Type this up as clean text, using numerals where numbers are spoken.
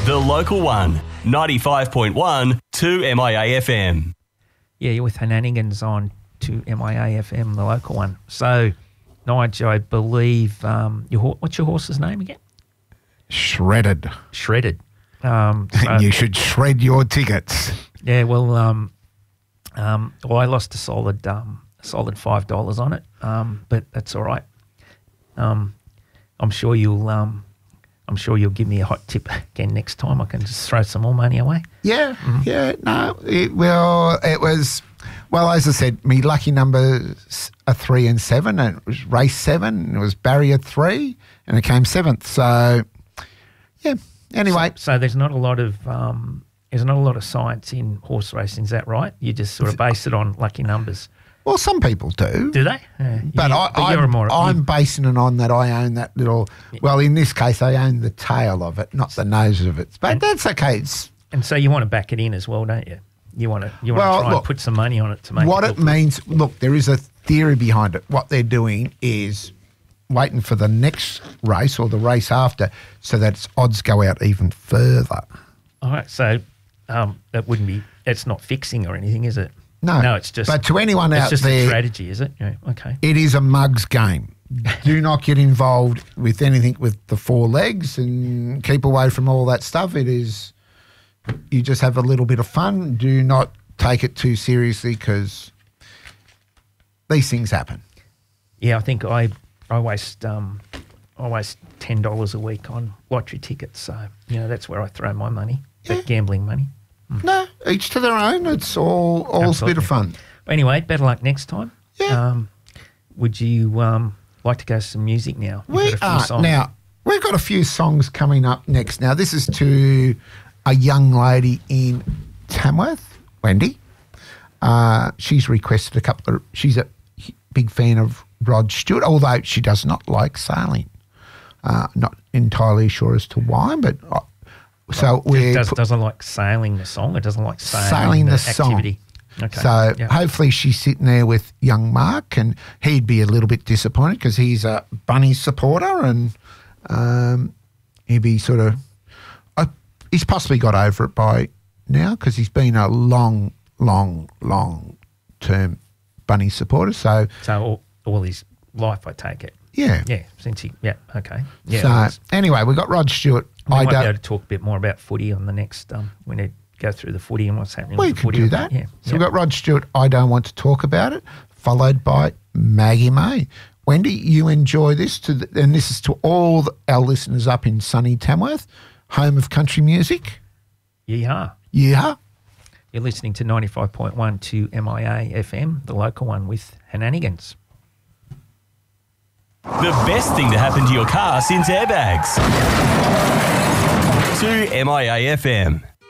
The Local One, 95.1 to MIA FM. Yeah, you're with Henanigans on to MIA FM, the local one. So, Nigel, I believe, what's your horse's name again? Shredded. Shredded. You should shred your tickets. Yeah, well, I lost a solid $5 on it, but that's all right. I'm sure you'll give me a hot tip again next time. I can just throw some more money away. Yeah, no. It was, as I said, me lucky numbers are 3 and 7, and it was race 7, and it was barrier 3, and it came 7th. So, yeah. Anyway, so there's not a lot of science in horse racing. Is that right? You just sort of base it on lucky numbers. Well, some people do. Do they? Yeah. But I'm basing it on that I own that little, well, in this case, I own the tail of it, not the nose of it. But that's okay. And so you want to back it in as well, don't you? You want to try and put some money on it to make what it means. Look, there is a theory behind it. What they're doing is waiting for the next race or the race after so that its odds go out even further. All right. So it's not fixing or anything, is it? No, it's just. But to anyone out there, it's just a strategy, is it? Yeah, okay. It is a mug's game. Do not get involved with anything with the 4 legs and keep away from all that stuff. It is, you just have a little bit of fun. Do not take it too seriously because these things happen. Yeah, I think I waste $10 a week on lottery tickets. So that's where I throw my money, that gambling money. No, each to their own. It's all a bit of fun. But anyway, better luck next time. Yeah. Would you like to go to some music now? We are. Now, we've got a few songs coming up next. Now, this is to a young lady in Tamworth, Wendy. She's requested a couple of, she's a big fan of Rod Stewart, although she does not like sailing. Not entirely sure as to why, but... So we doesn't like sailing the song. It doesn't like sailing the activity. Song. Okay. So hopefully she's sitting there with young Mark, and he'd be a little bit disappointed because he's a Bunny supporter, and he'd be sort of. He's possibly got over it by now because he's been a long term Bunny supporter. So all his life, I take it. Yeah. Yeah. Okay. Yeah. So anyway, we got Rod Stewart. We might be able to talk a bit more about footy on the next, we need to go through the footy and what's happening with the footy. We could do that. Yeah. So we've got Rod Stewart, I Don't Want to Talk About It, followed by Maggie May. Wendy, you enjoy this, and this is to all our listeners up in sunny Tamworth, home of country music. Yeah. Yeah. You're listening to 95.1 to MIA FM, the local one with Henanigans. The best thing to happen to your car since airbags. To MIA FM.